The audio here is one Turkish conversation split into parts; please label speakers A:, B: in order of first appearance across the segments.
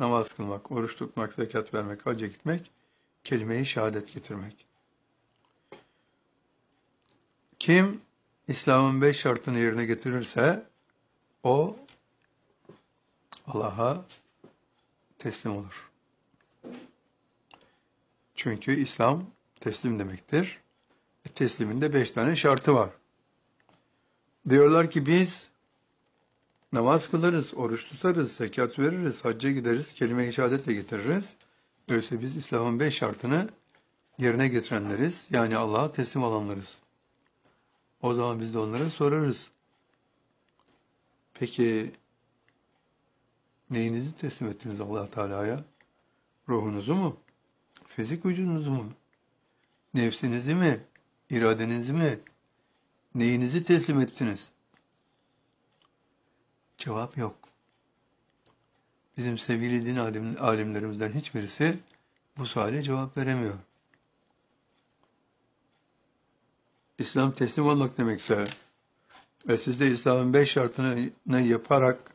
A: namaz kılmak, oruç tutmak, zekat vermek, hacca gitmek, kelime-i şehadet getirmek. Kim İslam'ın 5 şartını yerine getirirse o Allah'a teslim olur. Çünkü İslam teslim demektir. Teslimin de 5 tane şartı var. Diyorlar ki biz namaz kılarız, oruç tutarız, zekat veririz, hacca gideriz, kelime-i şehadetle getiririz. Öyleyse biz İslam'ın 5 şartını yerine getirenleriz. Yani Allah'a teslim olanlarız. O zaman biz de onlara sorarız. Peki neyinizi teslim ettiniz Allah Teala'ya? Ruhunuzu mu? Fizik vücudunuzu mu? Nefsinizi mi? İradenizi mi? Neyinizi teslim ettiniz? Cevap yok. Bizim sevgili din alimlerimizden hiçbirisi bu suale cevap veremiyor. İslam teslim olmak demekse ve siz de İslam'ın 5 şartını yaparak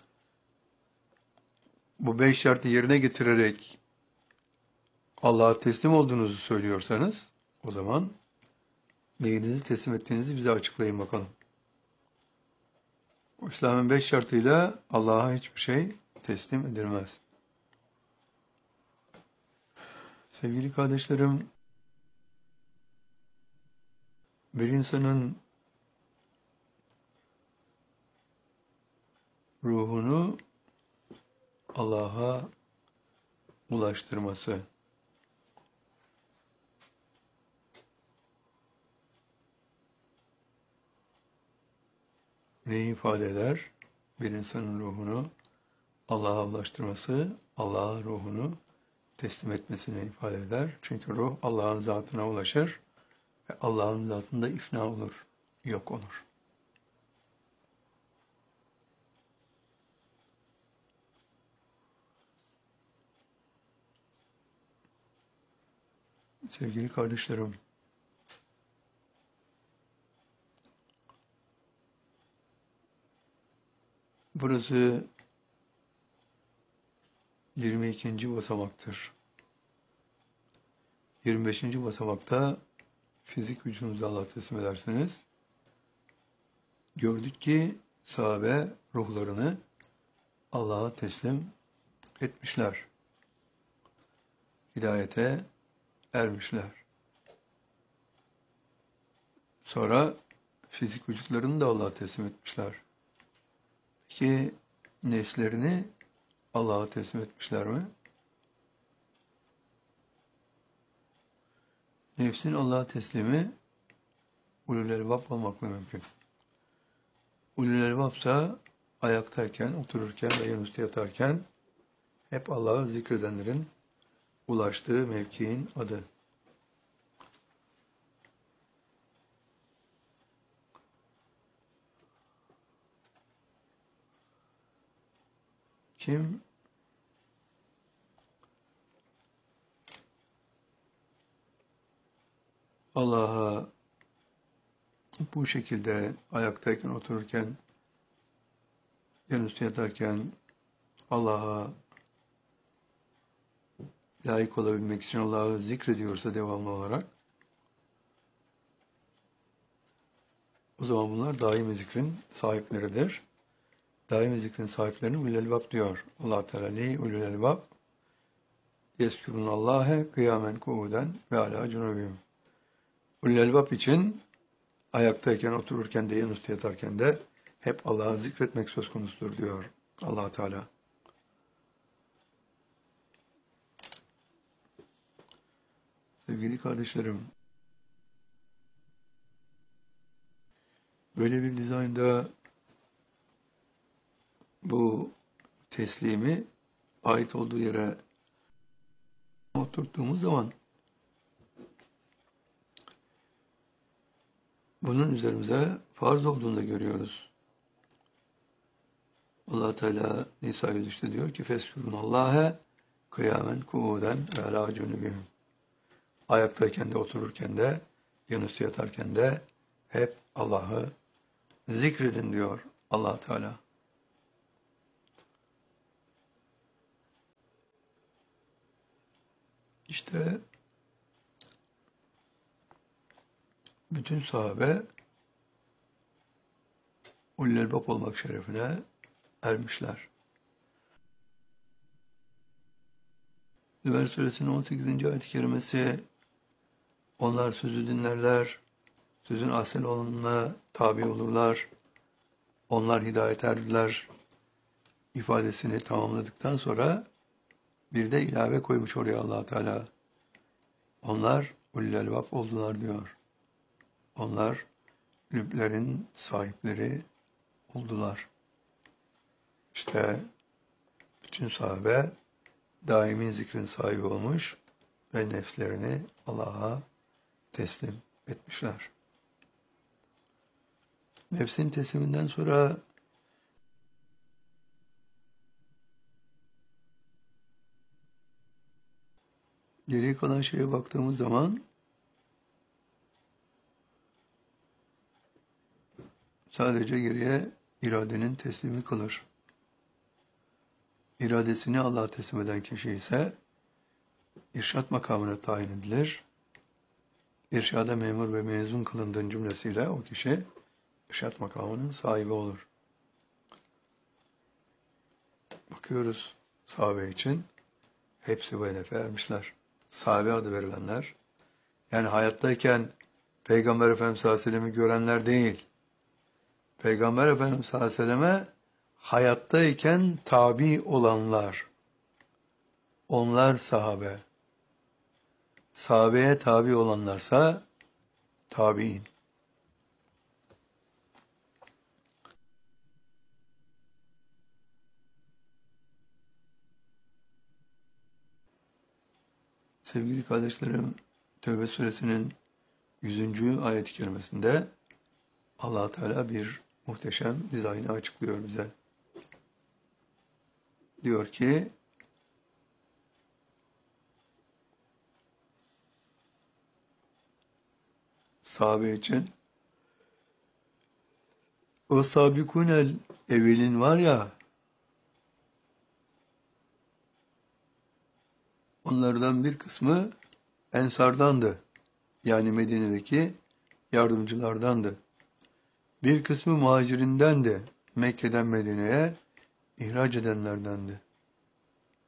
A: bu 5 şartı yerine getirerek Allah'a teslim olduğunuzu söylüyorsanız o zaman neyinizi teslim ettiğinizi bize açıklayın bakalım. İslam'ın 5 şartıyla Allah'a hiçbir şey teslim edilmez. Sevgili kardeşlerim, bir insanın ruhunu Allah'a ulaştırması, neyi ifade eder? Bir insanın ruhunu Allah'a ulaştırması, Allah'a ruhunu teslim etmesini ifade eder. Çünkü ruh Allah'ın zatına ulaşır ve Allah'ın zatında ifna olur, yok olur. Sevgili kardeşlerim, burası 22. basamaktır. 25. basamakta fizik vücudunuzu Allah'a teslim edersiniz. Gördük ki sahabe ruhlarını Allah'a teslim etmişler. Hidayete ermişler. Sonra fizik vücutlarını da Allah'a teslim etmişler. Peki nefslerini Allah'a teslim etmişler mi? Nefsin Allah'a teslimi ulul elbab olmakla mümkün. Ulul elbabsa ayaktayken, otururken ve yanüstü yatarken hep Allah'ı zikredenlerin ulaştığı mevkiin adı. Kim Allah'a bu şekilde ayaktayken, otururken, yanüstü yatarken Allah'a layık olabilmek için Allah'ı zikrediyorsa devamlı olarak o zaman bunlar daimi zikrin sahipleridir. Daimi zikrin sahiplerini ulul elbab diyor. Allah Teala neyi ulul elbab? Yezkurunallâhe kıyamen kuuden ve alâ cunubihim. Ulul elbab için ayaktayken, otururken de, yanüstü yatarken de hep Allah'ı zikretmek söz konusudur diyor Allah Teala. Sevgili kardeşlerim, böyle bir dizaynda bu teslimi ait olduğu yere oturttuğumuz zaman bunun üzerimize farz olduğunu da görüyoruz. Allah Teala Nisa 103'te diyor ki Feskurunallâhe kıyamen kuuden ve alâ cunubihim. Ayaktayken de, otururken de, yanüstü yatarken de hep Allah'ı zikredin diyor Allah Teala. İşte bütün sahabe ulul elbap olmak şerefine ermişler. Zümer Suresinin 18. ayet-i kerimesi, onlar sözü dinlerler, sözün asıl olanına tabi olurlar, onlar hidayet erdiler ifadesini tamamladıktan sonra bir de ilave koymuş oraya Allah Teala. Onlar ulul elbap oldular diyor. Onlar lüblerin sahipleri oldular. İşte bütün sahabe daimin zikrin sahibi olmuş ve nefslerini Allah'a teslim etmişler. Nefsin tesliminden sonra geriye kalan şeye baktığımız zaman sadece geriye iradenin teslimi kalır. İradesini Allah'a teslim eden kişi ise irşad makamına tayin edilir. İrşada memur ve mezun kılındığın cümlesiyle o kişi irşad makamının sahibi olur. Bakıyoruz sahabe için hepsi bu hedefe ermişler. Sahabe adı verilenler, yani hayattayken Peygamber Efendimiz sallallahu aleyhi ve sellem'i görenler değil, Peygamber Efendimiz sallallahu aleyhi ve selleme hayattayken tabi olanlar, onlar sahabe. Sahabeye tabi olanlarsa tabi'in. Sevgili kardeşlerim, Tevbe suresinin 100. ayet-i kerimesinde Allah Teala bir muhteşem dizaynı açıklıyor bize. Diyor ki, sahabe için o sabikunel evvelin var ya, onlardan bir kısmı Ensardandı. Yani Medine'deki yardımcılardandı. Bir kısmı muhacirindendi. Mekke'den Medine'ye ihraç edenlerdendi.